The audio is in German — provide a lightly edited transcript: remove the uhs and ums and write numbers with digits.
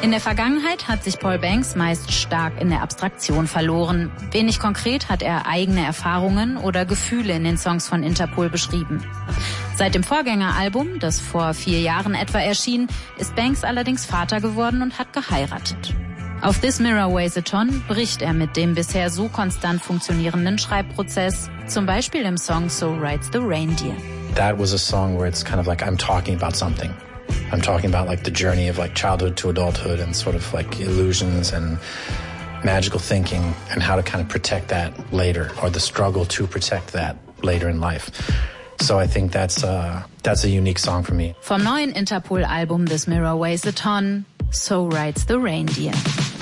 In der Vergangenheit hat sich Paul Banks meist stark in der Abstraktion verloren. Wenig konkret hat er eigene Erfahrungen oder Gefühle in den Songs von Interpol beschrieben. Seit dem Vorgängeralbum, das vor 4 Jahren etwa erschien, ist Banks allerdings Vater geworden und hat geheiratet. Auf This Mirror Weighs a Ton bricht er mit dem bisher so konstant funktionierenden Schreibprozess, zum Beispiel im Song So Rides the Reindeer. That was a song where it's kind of like I'm talking about something. I'm talking about like the journey of like childhood to adulthood and sort of like illusions and magical thinking and how to kind of protect that later, or the struggle to protect that later in life. So I think that's a unique song for me. Vom neuen Interpol-Album This Mirror Weighs a Ton, So Rides the Reindeer.